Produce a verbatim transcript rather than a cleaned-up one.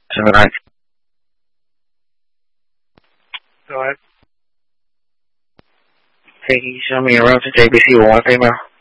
seven nine. Go ahead. Hey, can you show me around to J B C with one female?